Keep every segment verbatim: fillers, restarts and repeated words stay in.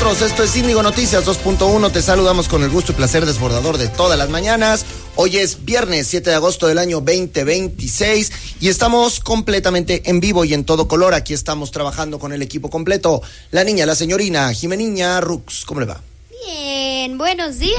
nosotros. Esto es Índigo Noticias dos punto uno. Te saludamos con el gusto y placer desbordador de todas las mañanas. Hoy es viernes siete de agosto del año veinte veintiséis y estamos completamente en vivo y en todo color. Aquí estamos trabajando con el equipo completo. La niña, la señorina, Jimeniña Rux. ¿Cómo le va? Bien, buenos días.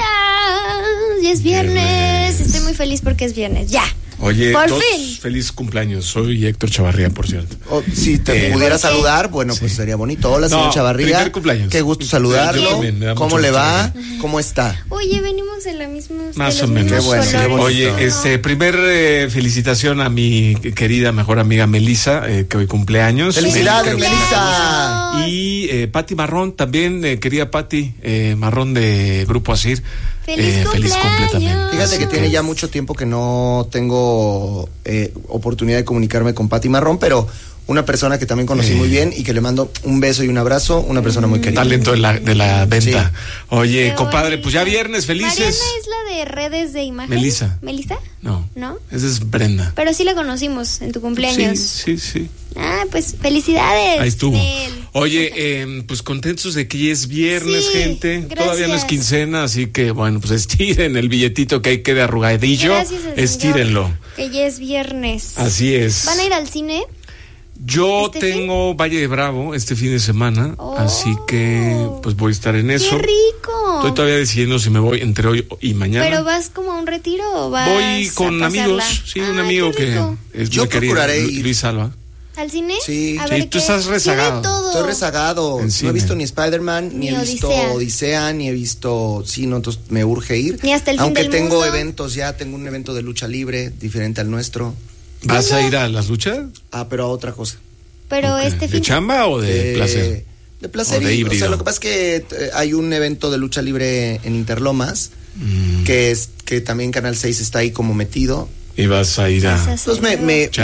Ya es viernes. viernes. Estoy muy feliz porque es viernes. Ya. Oye, por dos, fin. Feliz cumpleaños. Soy Héctor Chavarría, por cierto. Oh, si te eh, pudiera saludar, bueno, pues sí. Sería bonito. Hola, señor no, Chavarría. Primer cumpleaños. Qué gusto saludarlo. Yo también, me da ¿Cómo le va? Chavarría. ¿Cómo está? Oye, venimos en la misma. Más o menos. Qué bueno, qué bonito. Oye, este, primer eh, felicitación a mi querida mejor amiga Melissa, eh, que hoy cumpleaños. ¡Felicidades, Melissa! Y eh, Pati Marrón, también, eh, querida Pati eh, Marrón de Grupo Asir. Feliz, eh, feliz completamente. Fíjate que tiene ya mucho tiempo que no tengo eh, oportunidad de comunicarme con Pati Marrón, pero una persona que también conocí eh. muy bien y que le mando un beso y un abrazo, una persona muy querida. Talento de la, de la venta. Sí. Oye, Qué compadre, bonita. Pues ya viernes, felices. Mariana es la de redes de imagen. Melissa. ¿Melissa? No. ¿No? Esa es Brenda. Pero sí la conocimos en tu cumpleaños. Sí, sí, sí. Ah, pues felicidades. Ahí estuvo. Nel. Oye, eh, pues contentos de que ya es viernes, sí, gente. Gracias. Todavía no es quincena, así que bueno, pues estiren el billetito que ahí quede arrugadillo. Gracias, Estírenlo. Que ya es viernes. Así es. ¿Van a ir al cine? Yo ¿Este tengo fin? Valle de Bravo este fin de semana, oh, así que pues voy a estar en eso. ¡Qué rico! Estoy todavía decidiendo si me voy entre hoy y mañana. ¿Pero vas como a un retiro o vas Voy con a amigos, pasarla? sí, un ah, amigo que es Yo muy querido, procuraré ir. Luis Alba. ¿Al cine? Sí. A Sí, ver, tú ¿qué? estás rezagado. Todo. Estoy rezagado. No cine. he visto ni Spider-Man, ni, Ni he visto Odisea. Odisea, ni he visto... Sí, no, entonces me urge ir. Ni hasta el fin Aunque del tengo mundo. eventos ya, tengo un evento de lucha libre diferente al nuestro. ¿Vas a ir a las luchas? Ah, pero a otra cosa. Pero Okay. este ¿De fin... chamba o de Eh, placer? De placer. O de y, híbrido. O sea, lo que pasa es que eh, hay un evento de lucha libre en Interlomas, Mm. que es que también Canal seis está ahí como metido. Y vas a ir a... Vas a Entonces me, me,